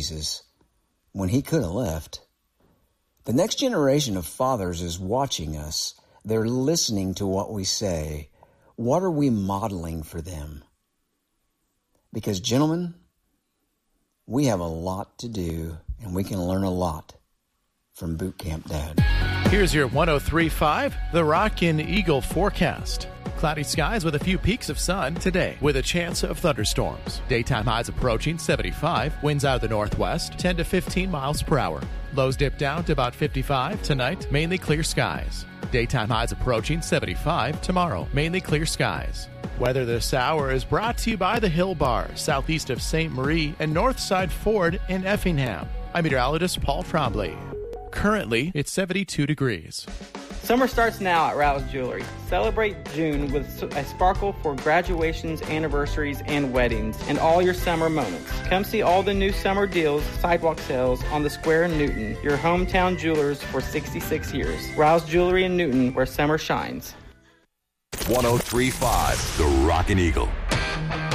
Jesus when he could have left. The next generation of fathers is watching us. They're listening to what we say. What are we modeling for them? Because, gentlemen, we have a lot to do, and we can learn a lot from Boot Camp Dad. Here's your 103.5 The Rockin' Eagle forecast. Cloudy skies with a few peaks of sun today with a chance of thunderstorms. Daytime highs approaching 75. Winds out of the northwest, 10 to 15 miles per hour. Lows dip down to about 55 tonight, mainly clear skies. Daytime highs approaching 75 tomorrow, mainly clear skies. Weather this hour is brought to you by the Hill Bar, southeast of St. Marie and Northside Ford in Effingham. I'm meteorologist Paul Trombley. Currently, it's 72 degrees. Summer starts now at Rouse Jewelry. Celebrate June with a sparkle for graduations, anniversaries, and weddings, and all your summer moments. Come see all the new summer deals, sidewalk sales on the Square in Newton, your hometown jewelers for 66 years. Rouse Jewelry in Newton, where summer shines. 103.5 The Rockin' Eagle.